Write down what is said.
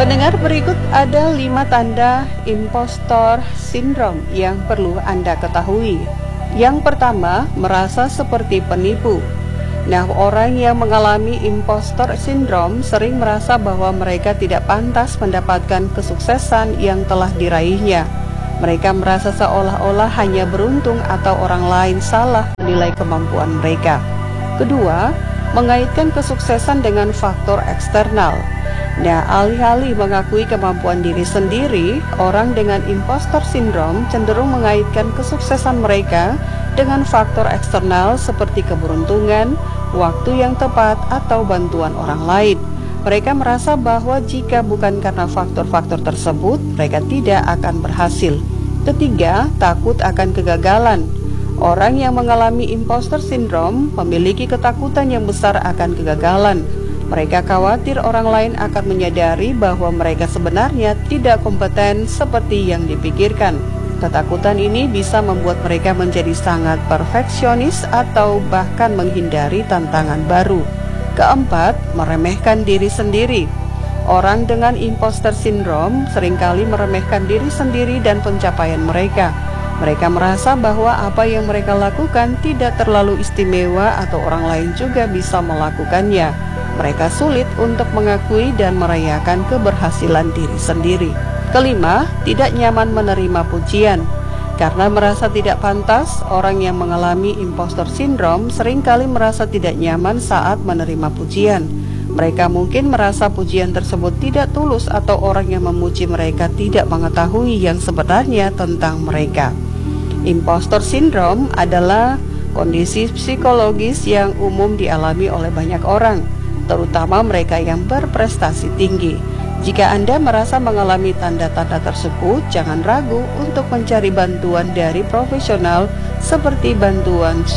Pendengar, berikut ada 5 tanda impostor syndrome yang perlu Anda ketahui. Yang pertama, merasa seperti penipu. Nah, orang yang mengalami impostor syndrome sering merasa bahwa mereka tidak pantas mendapatkan kesuksesan yang telah diraihnya. Mereka merasa seolah-olah hanya beruntung atau orang lain salah menilai kemampuan mereka. Kedua, mengaitkan kesuksesan dengan faktor eksternal. Nah, alih-alih mengakui kemampuan diri sendiri, orang dengan impostor syndrome cenderung mengaitkan kesuksesan mereka dengan faktor eksternal seperti keberuntungan, waktu yang tepat, atau bantuan orang lain. Mereka merasa bahwa jika bukan karena faktor-faktor tersebut, mereka tidak akan berhasil. Ketiga, takut akan kegagalan. Orang yang mengalami impostor syndrome memiliki ketakutan yang besar akan kegagalan. Mereka khawatir orang lain akan menyadari bahwa mereka sebenarnya tidak kompeten seperti yang dipikirkan. Ketakutan ini bisa membuat mereka menjadi sangat perfeksionis atau bahkan menghindari tantangan baru. Keempat, meremehkan diri sendiri. Orang dengan imposter syndrome seringkali meremehkan diri sendiri dan pencapaian mereka. Mereka merasa bahwa apa yang mereka lakukan tidak terlalu istimewa atau orang lain juga bisa melakukannya. Mereka sulit untuk mengakui dan merayakan keberhasilan diri sendiri. Kelima, tidak nyaman menerima pujian. Karena merasa tidak pantas, orang yang mengalami impostor syndrome seringkali merasa tidak nyaman saat menerima pujian. Mereka mungkin merasa pujian tersebut tidak tulus atau orang yang memuji mereka tidak mengetahui yang sebenarnya tentang mereka. Impostor syndrome adalah kondisi psikologis yang umum dialami oleh banyak orang, terutama mereka yang berprestasi tinggi. Jika Anda merasa mengalami tanda-tanda tersebut, jangan ragu untuk mencari bantuan dari profesional seperti bantuan